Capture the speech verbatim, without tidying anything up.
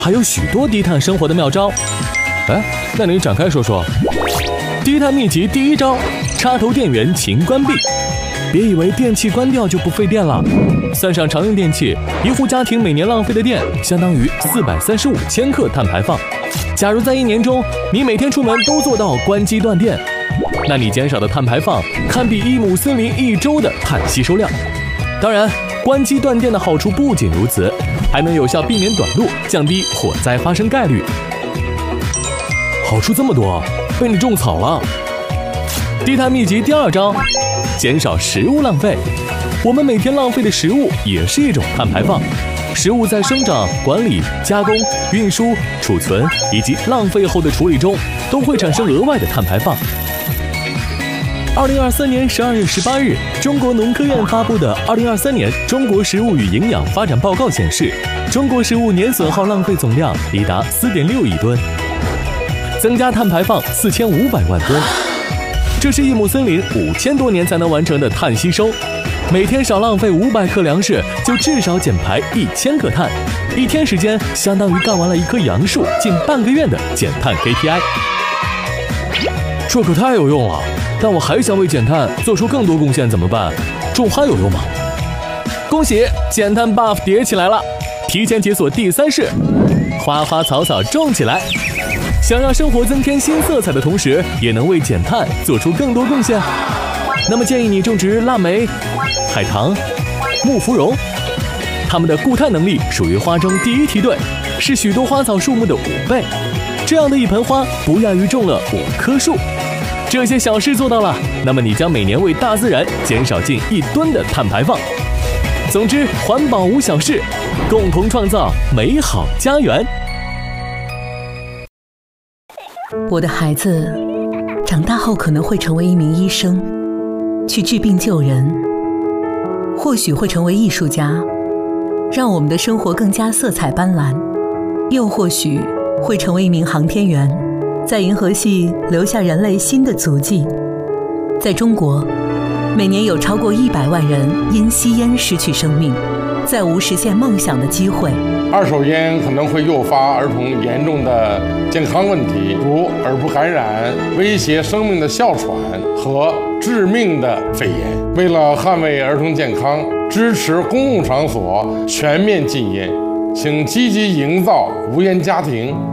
还有许多低碳生活的妙招。哎，那你展开说说。低碳秘籍第一招：插头电源勤关闭。别以为电器关掉就不费电了，算上常用电器，一户家庭每年浪费的电相当于四百三十五千克碳排放。假如在一年中，你每天出门都做到关机断电，那你减少的碳排放堪比一亩森林一周的碳吸收量。当然，关机断电的好处不仅如此，还能有效避免短路，降低火灾发生概率。好处这么多，被你种草了。低碳秘籍第二招：减少食物浪费。我们每天浪费的食物也是一种碳排放。食物在生长、管理、加工、运输、储存以及浪费后的处理中，都会产生额外的碳排放。二零二三年十二月十八日，中国农科院发布的《二零二三年中国食物与营养发展报告》显示，中国食物年损耗浪费总量已达四点六亿吨，增加碳排放四千五百万吨。这是一亩森林五千多年才能完成的碳吸收。每天少浪费五百克粮食，就至少减排一千克碳。一天时间相当于干完了一棵杨树近半个月的减碳 K P I。这可太有用了！但我还想为减碳做出更多贡献，怎么办？种还有用吗？恭喜，减碳 buff 叠起来了！提前解锁第三式，花花草草种起来。想让生活增添新色彩的同时，也能为减碳做出更多贡献，那么建议你种植腊梅、海棠、木芙蓉，它们的固碳能力属于花中第一梯队，是许多花草树木的五倍。这样的一盆花，不亚于种了五棵树。这些小事做到了，那么你将每年为大自然减少近一吨的碳排放。总之，环保无小事，共同创造美好家园。 我的孩子长大后可能会成为一名医生，去治病救人，或许会成为艺术家，让我们的生活更加色彩斑斓，又或许会成为一名航天员，在银河系留下人类新的足迹。在中国，每年有超过一百万人因吸烟失去生命，再无实现梦想的机会。 二手烟可能会诱发儿童严重的健康问题，如耳部感染、威胁生命的哮喘和致命的肺炎。为了捍卫儿童健康，支持公共场所全面禁烟，请积极营造无烟家庭。